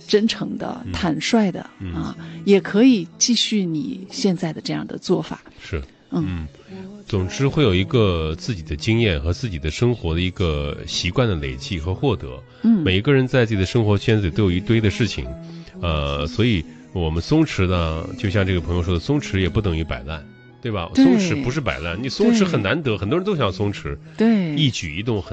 真诚的、坦率的也可以继续你现在的这样的做法。 是，总之会有一个自己的经验和自己的生活的一个习惯的累积和获得。每一个人在自己的生活圈子里都有一堆的事情，所以我们松弛呢，就像这个朋友说的，松弛也不等于摆烂，对吧？松弛不是摆烂，你松弛很难得，很多人都想松弛， 对， 一举一动很